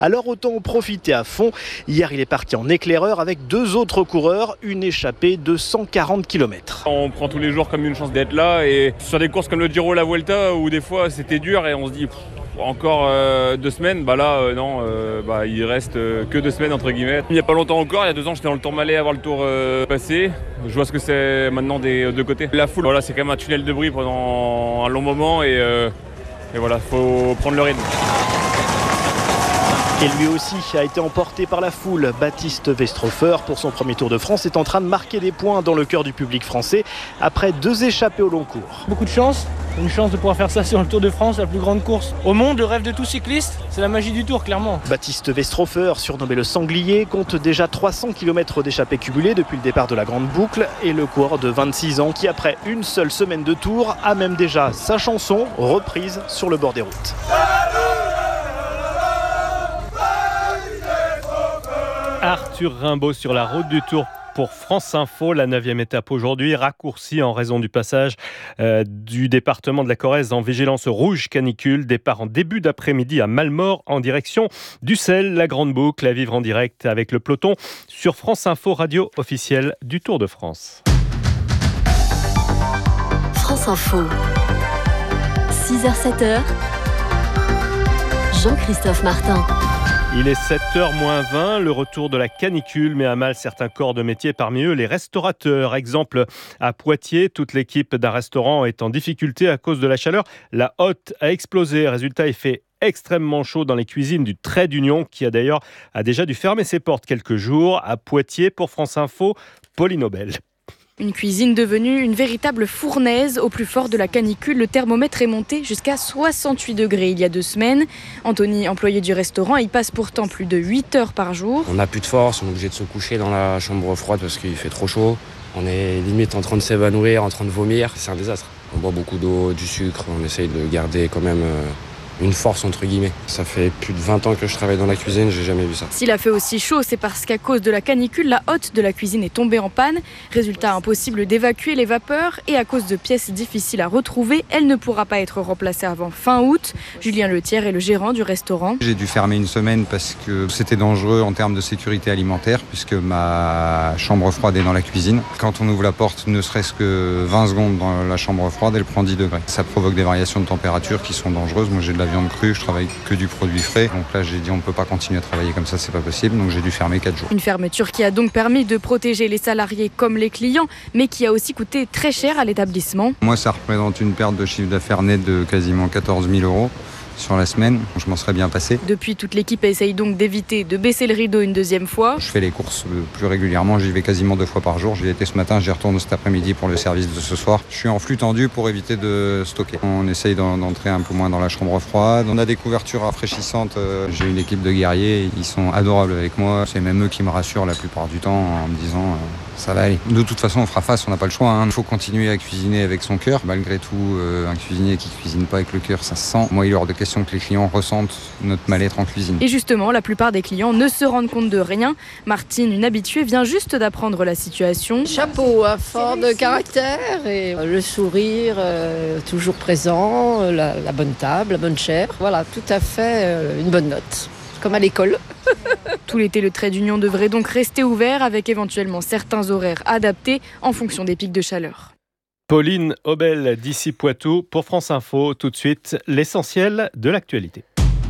Alors autant en profiter à fond. Hier, il est parti en éclaireur avec 2 autres coureurs, une échappée de 140 km. On prend tous les jours comme une chance d'être là et sur des courses comme le Giro, la Vuelta où des fois c'était dur et on se dit encore 2 semaines, non, il reste que 2 semaines entre guillemets. Il n'y a pas longtemps encore, il y a 2 ans j'étais dans le Tourmalet à voir le Tour passé. Je vois ce que c'est maintenant des deux côtés. La foule, c'est quand même un tunnel de bruit pendant un long moment et voilà, faut prendre le rythme. Et lui aussi a été emporté par la foule. Baptiste Westrofer, pour son premier Tour de France, est en train de marquer des points dans le cœur du public français après 2 échappées au long cours. Beaucoup de chance, une chance de pouvoir faire ça sur le Tour de France, la plus grande course au monde, le rêve de tout cycliste, c'est la magie du Tour clairement. Baptiste Westrofer, surnommé le Sanglier, compte déjà 300 km d'échappées cumulées depuis le départ de la Grande Boucle et le coureur de 26 ans qui, après une seule semaine de Tour, a même déjà sa chanson reprise sur le bord des routes. Arthur Rimbaud sur la route du Tour pour France Info. La 9e étape aujourd'hui, raccourcie en raison du passage du département de la Corrèze en vigilance rouge canicule. Départ en début d'après-midi à Malmort en direction d'Ussel. La Grande Boucle à vivre en direct avec le peloton sur France Info, radio officielle du Tour de France. France Info, 6h-7h, Jean-Christophe Martin. Il est 7h moins 20, le retour de la canicule met à mal certains corps de métier, parmi eux les restaurateurs. Exemple, à Poitiers, toute l'équipe d'un restaurant est en difficulté à cause de la chaleur. La hotte a explosé, résultat, il fait extrêmement chaud dans les cuisines du Trait d'Union, qui a déjà dû fermer ses portes quelques jours. À Poitiers, pour France Info, Pauline Aubel. Une cuisine devenue une véritable fournaise. Au plus fort de la canicule, le thermomètre est monté jusqu'à 68 degrés il y a 2 semaines. Anthony, employé du restaurant, y passe pourtant plus de 8 heures par jour. On n'a plus de force, on est obligé de se coucher dans la chambre froide parce qu'il fait trop chaud. On est limite en train de s'évanouir, en train de vomir. C'est un désastre. On boit beaucoup d'eau, du sucre, on essaye de garder quand même une force entre guillemets. Ça fait plus de 20 ans que je travaille dans la cuisine, j'ai jamais vu ça. S'il a fait aussi chaud, c'est parce qu'à cause de la canicule, la hotte de la cuisine est tombée en panne. Résultat, impossible d'évacuer les vapeurs et à cause de pièces difficiles à retrouver, elle ne pourra pas être remplacée avant fin août. Julien Letière est le gérant du restaurant. J'ai dû fermer une semaine parce que c'était dangereux en termes de sécurité alimentaire puisque ma chambre froide est dans la cuisine. Quand on ouvre la porte, ne serait-ce que 20 secondes dans la chambre froide, elle prend 10 degrés. Ça provoque des variations de température qui sont dangereuses. Moi j'ai de la viande crue, je travaille que du produit frais. Donc là j'ai dit on ne peut pas continuer à travailler comme ça, c'est pas possible. Donc j'ai dû fermer 4 jours. Une fermeture qui a donc permis de protéger les salariés comme les clients, mais qui a aussi coûté très cher à l'établissement. Moi ça représente une perte de chiffre d'affaires net de quasiment 14 000 € sur la semaine, je m'en serais bien passé. Depuis, toute l'équipe essaye donc d'éviter de baisser le rideau une 2e fois. Je fais les courses plus régulièrement, j'y vais quasiment 2 fois par jour. J'y étais ce matin, j'y retourne cet après-midi pour le service de ce soir. Je suis en flux tendu pour éviter de stocker. On essaye d'entrer un peu moins dans la chambre froide. On a des couvertures rafraîchissantes. J'ai une équipe de guerriers, ils sont adorables avec moi. C'est même eux qui me rassurent la plupart du temps en me disant ça va aller. De toute façon, on fera face, on n'a pas le choix. Il faut continuer à cuisiner avec son cœur. Malgré tout, un cuisinier qui cuisine pas avec le cœur, ça se sent. Moi, il est hors de question que les clients ressentent notre mal-être en cuisine. Et justement, la plupart des clients ne se rendent compte de rien. Martine, une habituée, vient juste d'apprendre la situation. Chapeau, fort de caractère et le sourire toujours présent, la bonne table, la bonne chair. Voilà, tout à fait une bonne note. Comme à l'école. Tout l'été, le Trait d'Union devrait donc rester ouvert avec éventuellement certains horaires adaptés en fonction des pics de chaleur. Pauline Aubel d'ici Poitou pour France Info. Tout de suite, l'essentiel de l'actualité.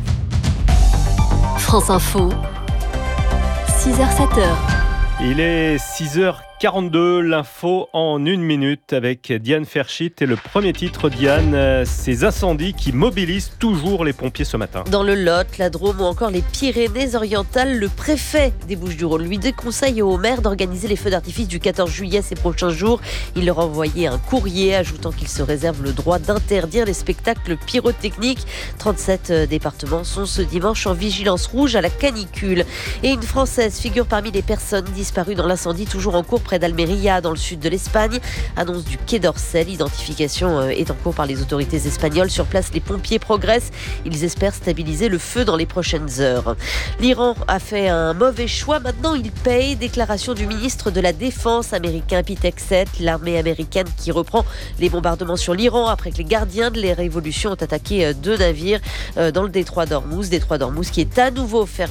France Info, 6h-7h. Il est 6h42, l'info en 1 minute avec Diane Ferchit et le premier titre, Diane, ces incendies qui mobilisent toujours les pompiers ce matin. Dans le Lot, la Drôme ou encore les Pyrénées-Orientales, le préfet des Bouches-du-Rhône lui déconseille aux maires d'organiser les feux d'artifice du 14 juillet ces prochains jours. Il leur a envoyé un courrier ajoutant qu'il se réserve le droit d'interdire les spectacles pyrotechniques. 37 départements sont ce dimanche en vigilance rouge à la canicule. Et une Française figure parmi les personnes disparues dans l'incendie toujours en cours près près d'Almeria, dans le sud de l'Espagne. Annonce du Quai d'Orsay. L'identification est en cours par les autorités espagnoles. Sur place, les pompiers progressent. Ils espèrent stabiliser le feu dans les prochaines heures. L'Iran a fait un mauvais choix. Maintenant, il paye. Déclaration du ministre de la Défense américain Pete Hegseth. L'armée américaine qui reprend les bombardements sur l'Iran après que les gardiens de la révolution ont attaqué 2 navires dans le détroit d'Ormuz. Détroit d'Ormuz qui est à nouveau fermé